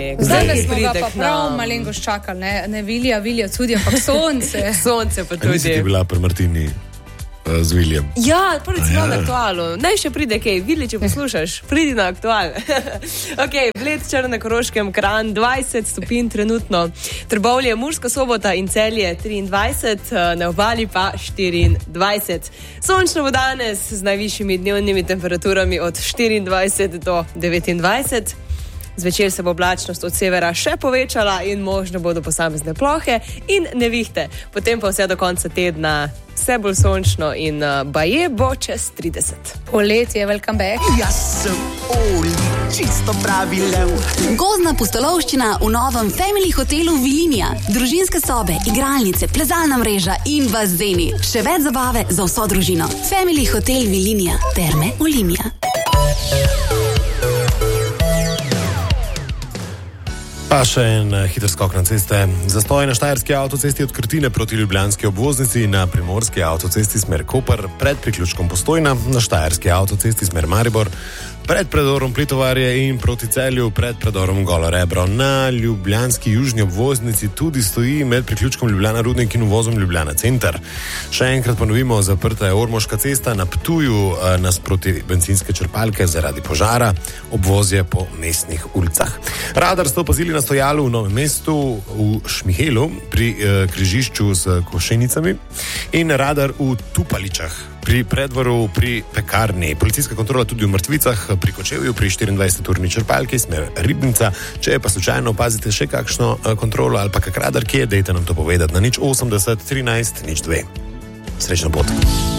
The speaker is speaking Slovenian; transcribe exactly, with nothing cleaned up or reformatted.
Zdaj smo ga pa prav malenko ščakali, ne, ne Vilija, Vilija tudi, ampak sonce. Sonce pa tudi. Nisi ti bila pri Martini uh, z Viljem? Ja, prvi celo ja. na Aktualu. Naj še pride kaj, Vili, če poslušaš, pridi na Aktual. Ok, Bled, Črna, Koroškem, Kranj, dvajset stopinj trenutno. Trbovlje, Murska Sobota in Celje triindvajset, na obali pa štiriindvajset. Sončno bo danes z najvišjimi dnevnimi temperaturami od štiriindvajset do devetindvajset. Zvečer se bo oblačnost od severa še povečala in možno bodo posamezne plohe in nevihte. Potem pa vse do konca tedna vse bolj sončno in uh, baje bo čez trideset. Poletje, welcome back. Jaz sem Oli, čisto pravi lev. Gozdna pustolovščina v novem Family hotelu Vilinija. Družinske sobe, igralnice, plezalna mreža in bazeni. Še več zabave za vso družino. Family hotel Vilinija. Terme Olimia. Pa še en hiter skok na ceste. Zastoj na štajerski avtocesti od Krtine proti ljubljanski obvoznici, na primorski avtocesti smer Koper, pred priključkom Postojna, na štajerski avtocesti smer Maribor, pred predorom Plitovarje in proti Celju, pred predorom Golo Rebro. Na ljubljanski južni obvoznici tudi stoji med priključkom Ljubljana Rudnik in uvozom Ljubljana Center. Še enkrat ponovimo, zaprta je Ormoška cesta na Ptuju nasproti bencinske črpalke zaradi požara, obvoz je po mestnih ulicah. Radar sto opazili na stojalu v Novem mestu, v Šmihelu pri eh, križišču s Košenicami in radar v Tupaličah pri predvoru pri pekarni. Policijska kontrola tudi v Mrtvicah pri Kočevju pri štiriindvajseturni črpalki smer Ribnica. Če pa slučajno opazite še kakšno eh, kontrolo ali pa kak radar, kje, dejte nam to povedati na nič osemdeset trinajst nič dve. Srečno pot.